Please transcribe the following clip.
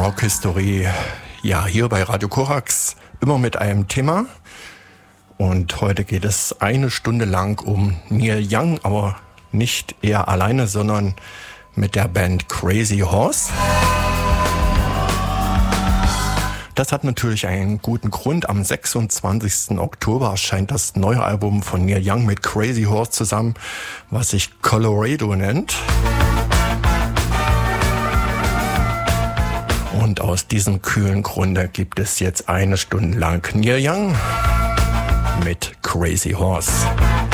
Rockhistorie. Ja, hier bei Radio Korax immer mit einem Thema. Und heute geht es eine Stunde lang um Neil Young, aber nicht er alleine, sondern mit der Band Crazy Horse. Das hat natürlich einen guten Grund. Am 26. Oktober erscheint das neue Album von Neil Young mit Crazy Horse zusammen, was sich Colorado nennt. Und aus diesem kühlen Grunde gibt es jetzt eine Stunde lang Neil Young mit Crazy Horse.